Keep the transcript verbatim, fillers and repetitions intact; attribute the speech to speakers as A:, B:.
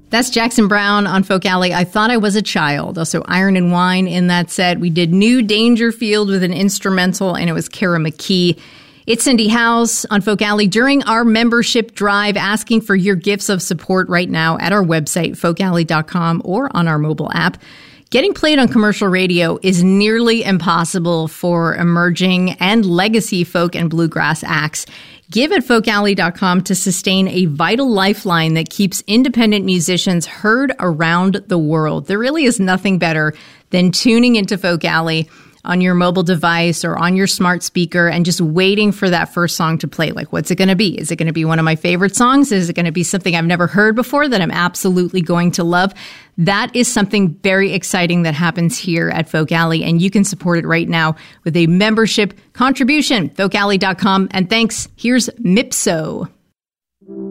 A: That's Jackson Browne on Folk Alley. I Thought I Was a Child. Also Iron and Wine in that set. We did New Dangerfield with an instrumental, and it was Kara McKee. It's Cindy Howes on Folk Alley during our membership drive, asking for your gifts of support right now at our website, folk alley dot com, or on our mobile app. Getting played on commercial radio is nearly impossible for emerging and legacy folk and bluegrass acts. Give at folk alley dot com to sustain a vital lifeline that keeps independent musicians heard around the world. There really is nothing better than tuning into Folk Alley on your mobile device or on your smart speaker and just waiting for that first song to play. Like, what's it going to be? Is it going to be one of my favorite songs? Is it going to be something I've never heard before that I'm absolutely going to love? That is something very exciting that happens here at Folk Alley, and you can support it right now with a membership contribution, folk alley dot com. And thanks. Here's Mipso.